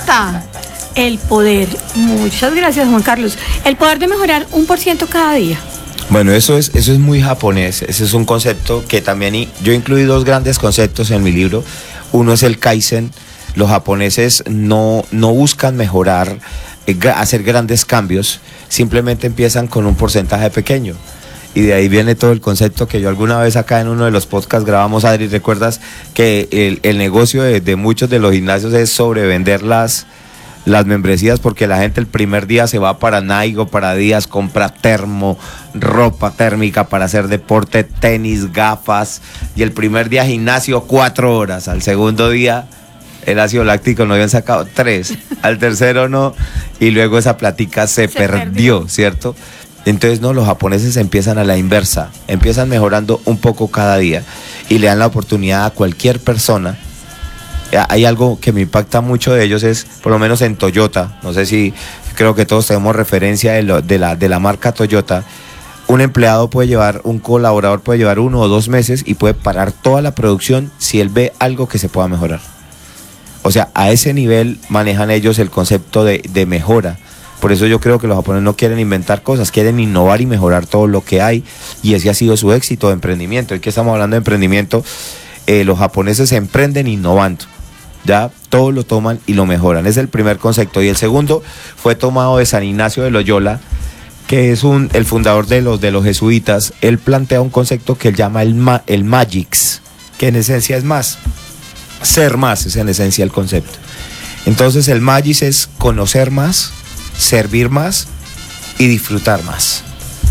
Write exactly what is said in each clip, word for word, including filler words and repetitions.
está el poder. Muchas gracias, Juan Carlos. El poder de mejorar un por ciento cada día. Bueno, eso es, eso es muy japonés. Ese es un concepto que también y, yo incluí dos grandes conceptos en mi libro. Uno es el Kaizen. Los japoneses no, no buscan mejorar, eh, hacer grandes cambios, simplemente empiezan con un porcentaje pequeño. Y de ahí viene todo el concepto que yo alguna vez acá en uno de los podcasts grabamos, Adri, ¿recuerdas? Que el, el negocio de, de muchos de los gimnasios es sobrevender las, las membresías, porque la gente el primer día se va para Nike o para Díaz, compra termo, ropa térmica para hacer deporte, tenis, gafas, y el primer día gimnasio cuatro horas, al segundo día el ácido láctico no habían sacado tres, al tercero no, y luego esa platica se, se perdió, perdió, ¿cierto? Entonces no, los japoneses empiezan a la inversa, empiezan mejorando un poco cada día y le dan la oportunidad a cualquier persona. Hay algo que me impacta mucho de ellos, es por lo menos en Toyota, no sé si, creo que todos tenemos referencia de, lo, de, la, de la marca Toyota. Un empleado puede llevar, un colaborador puede llevar uno o dos meses y puede parar toda la producción si él ve algo que se pueda mejorar. O sea, a ese nivel manejan ellos el concepto de, de mejora. Por eso yo creo que los japoneses no quieren inventar cosas, quieren innovar y mejorar todo lo que hay, y ese ha sido su éxito de emprendimiento. Hoy que estamos hablando de emprendimiento, eh, los japoneses emprenden innovando, ya todo lo toman y lo mejoran. Es el primer concepto. Y el segundo fue tomado de San Ignacio de Loyola, que es un, el fundador de los, de los jesuitas. Él plantea un concepto que él llama el, ma, el Magix, que en esencia es más. Ser más es en esencia el concepto. Entonces el Magis es conocer más, servir más y disfrutar más.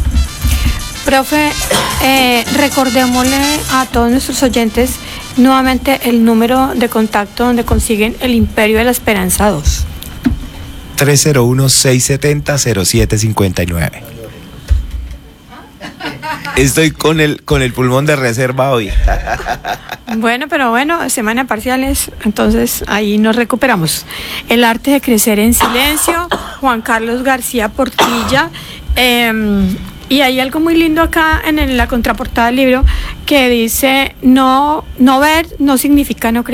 Profe, eh, recordémosle a todos nuestros oyentes nuevamente el número de contacto donde consiguen el Imperio de la Esperanza dos. tres cero uno, seis siete cero, cero siete cinco nueve. Estoy con el, con el pulmón de reserva hoy. Bueno, pero bueno, semana parciales, entonces ahí nos recuperamos. El arte de crecer en silencio, Juan Carlos García Portilla. Eh, y hay algo muy lindo acá en, en la contraportada del libro que dice, no, no ver no significa no creer.